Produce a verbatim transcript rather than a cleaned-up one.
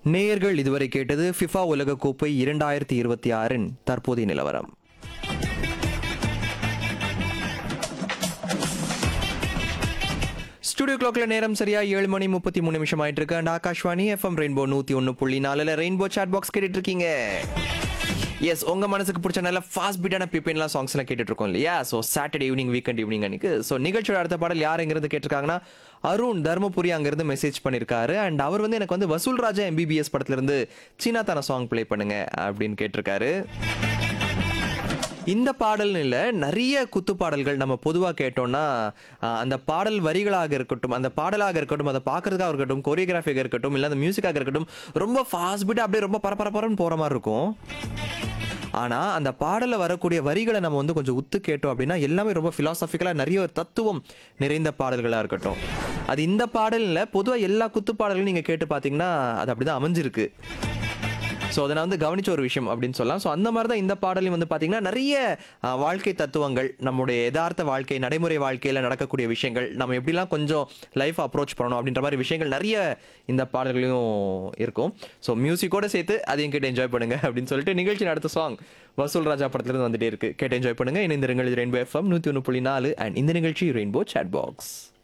நேயர்கள் இதுவரை கேட்டது ஃபிஃபா உலகக்கோப்பை இரண்டாயிரத்தி இருபத்தி ஆறின் தற்போதைய நிலவரம். ஸ்டுடியோ கிளாக்ல நேரம் சரியா ஏழு மணி முப்பத்தி மூணு நிமிஷம் ஆயிட்டு இருக்கு. அண்ட் ஆகாஷ்வாணி எஃப்எம் ரெயின்போ நூத்தி ஒன்னு புள்ளி நாலுல ரெயின்போ சாட் பாக்ஸ் கேட்டுட்டு இருக்கீங்க. எஸ், உங்க மனசுக்கு பிடிச்ச நல்ல ஃபாஸ்ட் பீட்டான பிபின்லாம் சாங்ஸ் எல்லாம் கேட்டுட்டு இருக்கோம் இல்லையா? So Saturday evening weekend evening அன்னைக்கு ஸோ நிகழ்ச்சியோட அடுத்த பாடல் யாருங்கிறது கேட்டிருக்காங்கன்னா அருண் தர்மபுரி அங்கிருந்து மெசேஜ் பண்ணியிருக்காரு. அண்ட் அவர் வந்து எனக்கு வந்து வசூல் ராஜா எம்பிபிஎஸ் படத்துல இருந்து சீனா தான சாங் பிளே பண்ணுங்க அப்படின்னு கேட்டிருக்காரு. இந்த பாடல்னு இல்லை, நிறைய குத்து பாடல்கள் நம்ம பொதுவாக கேட்டோம்னா அந்த பாடல் வரிகளாக இருக்கட்டும், அந்த பாடலாக இருக்கட்டும், அதை பார்க்கறதுக்காக இருக்கட்டும், கொரியோகிராஃபியாக இருக்கட்டும், இல்லை அந்த மியூசிக்காக இருக்கட்டும், ரொம்ப ஃபாஸ்ட் பீட்டாக அப்படியே ரொம்ப பரபரப்பரன்னு போகிற மாதிரி இருக்கும். ஆனால் அந்த பாடலில் வரக்கூடிய வரிகளை நம்ம வந்து கொஞ்சம் உத்து கேட்டோம் அப்படின்னா எல்லாமே ரொம்ப ஃபிலாசபிக்கலாக நிறைய ஒரு தத்துவம் நிறைந்த பாடல்களாக இருக்கட்டும். அது இந்த பாடலில் பொதுவாக எல்லா குத்து பாடல்களும் நீங்கள் கேட்டு பார்த்தீங்கன்னா அது அப்படி தான் அமைஞ்சிருக்கு. ஸோ அதை நான் வந்து கவனிச்ச ஒரு விஷயம் அப்படின்னு சொல்லலாம். ஸோ அந்த மாதிரி தான் இந்த பாடலையும் வந்து பார்த்தீங்கன்னா நிறைய வாழ்க்கை தத்துவங்கள், நம்முடைய யதார்த்த வாழ்க்கை, நடைமுறை வாழ்க்கையில் நடக்கக்கூடிய விஷயங்கள், நம்ம எப்படிலாம் கொஞ்சம் லைஃப் அப்ரோச் பண்ணணும் அப்படின்ற மாதிரி விஷயங்கள் நிறைய இந்த பாடல்களையும் இருக்கும். ஸோ மியூசிக்கோடு சேர்த்து அதையும் கேட்டு என்ஜாய் பண்ணுங்க அப்படின்னு சொல்லிட்டு நிகழ்ச்சி அடுத்த சாங் வசூல் ராஜா படத்துலேருந்து வந்துட்டே இருக்கு. கேட்டு என்ஜாய் பண்ணுங்க. இணைந்திருங்கள் ரெயின்போ எஃப்எம் நூற்றி ஒன்று புள்ளி நாலு அண்ட் இந்த நிகழ்ச்சி ரெயின்போ சாட் பாக்ஸ்.